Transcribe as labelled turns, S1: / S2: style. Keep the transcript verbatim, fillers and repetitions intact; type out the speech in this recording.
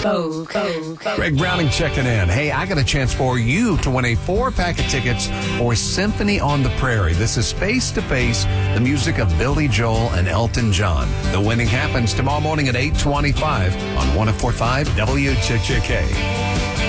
S1: Go, go, go.
S2: Greg Browning checking in. Hey, I got a chance for you to win a four-pack of tickets for Symphony on the Prairie. This is Face to Face, the music of Billy Joel and Elton John. The winning happens tomorrow morning at eight twenty-five on one oh four point five W K K K.